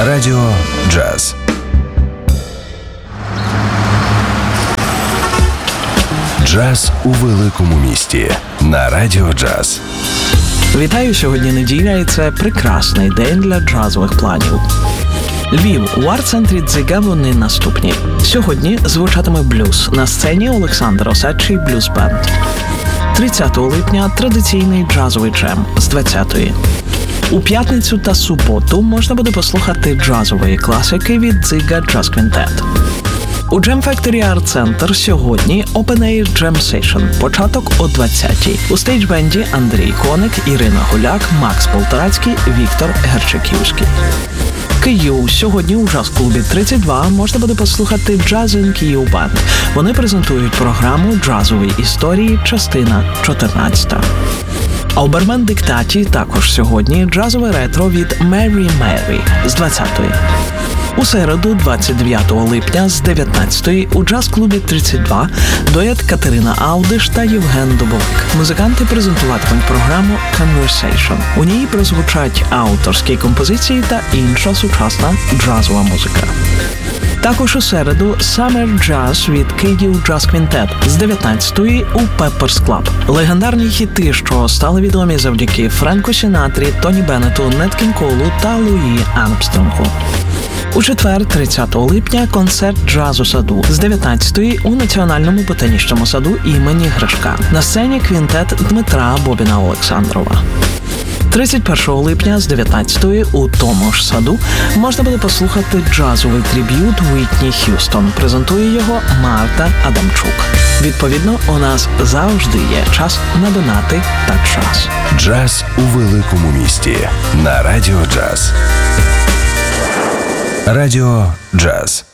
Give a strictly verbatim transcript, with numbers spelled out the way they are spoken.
Радіо Джаз. Джаз у великому місті на Радіо Джаз. Вітаю, сьогодні неділя, і це прекрасний день для джазових планів. Львів. У арт-центрі Дзига вони наступні. Сьогодні звучатиме блюз. На сцені Олександр Осадчий блюз-бенд. тридцятого липня традиційний джазовий джем з двадцятої. У п'ятницю та суботу можна буде послухати джазової класики від Дзига Джаз Квінтет. У Jam Factory Art Center сьогодні Open Air Jam Session. Початок о двадцятій. У стейдж-бенді Андрій Коник, Ірина Гуляк, Макс Полторацький, Віктор Герчиківський. Київ. Сьогодні у джаз-клубі тридцять два можна буде послухати Jazz in Київ Band. Вони презентують програму «Джазові історії», частина чотирнадцята. А у Бармен Диктаті також сьогодні джазове ретро від Mary Mary з двадцятої. У середу, двадцять дев'ятого липня з дев'ятнадцятої у джаз-клубі тридцять два дует Катерина Аудиш та Євген Дубовик. Музиканти презентуватимуть програму Conversation. У ній прозвучать авторські композиції та інша сучасна джазова музика. Також у середу Summer Jazz від Київ Джаз Квінтет з дев'ятнадцятої у Pepper's Club. Легендарні хіти, що стали відомі завдяки Френку Сінатрі, Тоні Беннету, Нет Кінг Колу та Луї Армстронгу. У четвер, тридцятого липня, концерт «Джаз у саду» з дев'ятнадцятої у Національному ботанічному саду імені Гришка. На сцені квінтет Дмитра Бобіна Олександрова. тридцять першого липня з дев'ятнадцятої у тому ж саду можна буде послухати джазовий триб'ют Уітні Х'юстон. Презентує його Марта Адамчук. Відповідно, у нас завжди є час на донати та час. Джаз у великому місті на Радіо Джаз. Радіо Джаз.